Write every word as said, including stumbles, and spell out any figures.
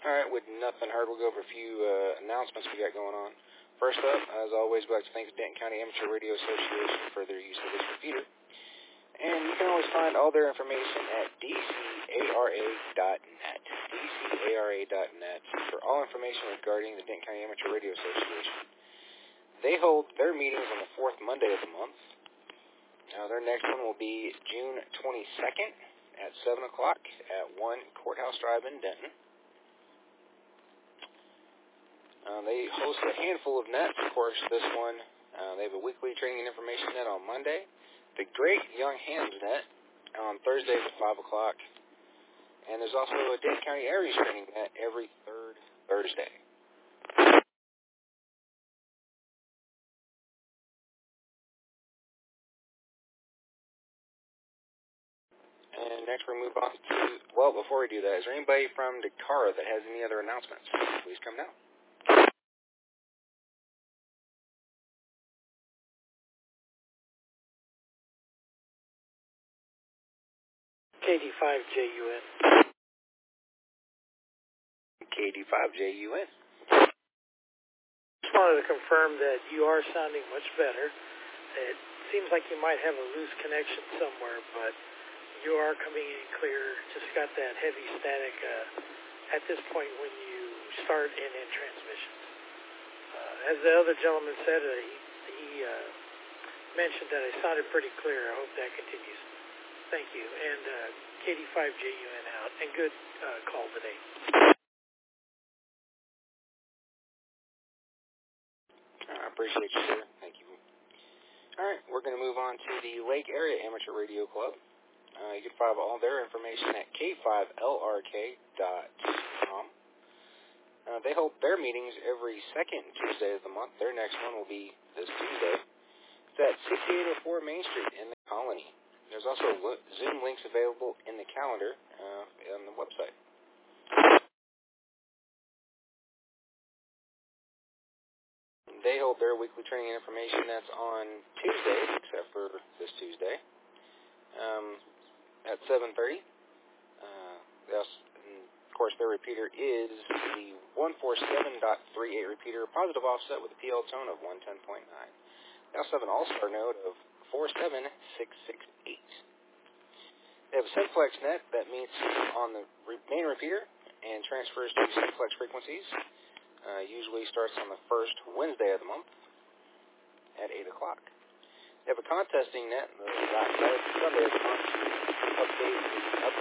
All right, with nothing heard, we'll go over a few uh, announcements we got going on. First up, as always, we'd like to thank the Denton County Amateur Radio Association for their use of this repeater. And you can always find all their information at d c a r a dot net. d c a r a dot net for all information regarding the Denton County Amateur Radio Association. They hold their meetings on the fourth Monday of the month. Now, their next one will be June twenty-second at seven o'clock at one Courthouse Drive in Denton. Uh, they host a handful of nets. Of course, this one, uh, they have a weekly training and information net on Monday. The Great Young Hams net on Thursdays at five o'clock. And there's also a Denton County Aries training net every third Thursday. And next we move on to, well, before we do that, is there anybody from Dakar that has any other announcements? Please come now. K D five J U N. K D five J U N. Just wanted to confirm that you are sounding much better. It seems like you might have a loose connection somewhere, but you are coming in clear. Just got that heavy static uh, at this point when you start and end transmissions. Uh, as the other gentleman said, uh, he, he uh, mentioned that I sounded pretty clear. I hope that continues. Thank you. And uh, K D five J U N out. And good uh, call today. I appreciate you, sir. Thank you. All right, we're going to move on to the Lake Area Amateur Radio Club. Uh, you can find all their information at k five l r k dot com. Uh, they hold their meetings every second Tuesday of the month. Their next one will be this Tuesday. It's at sixty-eight oh four Main Street in the Colony. There's also Zoom links available in the calendar uh, on the website. They hold their weekly training information. That's on Tuesdays, except for this Tuesday, um, at seven thirty. Uh, of course, their repeater is the one forty-seven point three eight repeater, positive offset with a P L tone of one ten point nine. They also have an all-star node of four seven six six eight. They have a Simplex net that meets on the re- main repeater and transfers to Simplex frequencies. Uh, usually starts on the first Wednesday of the month at eight o'clock. They have a contesting net the last Sunday of the month to update,